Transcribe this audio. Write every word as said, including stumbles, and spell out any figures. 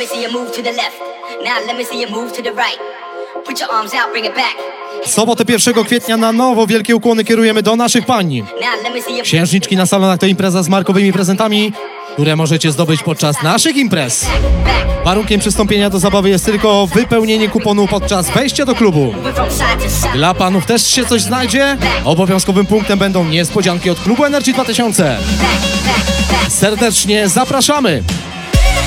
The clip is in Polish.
see you move to the left. Now let me see you move to the right. Put your arms out, bring it back. W sobotę pierwszego kwietnia na nowo wielkie ukłony kierujemy do naszych pań. Now let me see you Księżniczki na salonach to impreza z markowymi prezentami, które możecie zdobyć podczas naszych imprez. back. Warunkiem przystąpienia do zabawy jest tylko wypełnienie kuponu podczas wejścia do klubu. Moving from side to side. Dla panów też się coś znajdzie? Obowiązkowym punktem będą niespodzianki od klubu Energy dwa tysiące. Back, back, back. Serdecznie zapraszamy!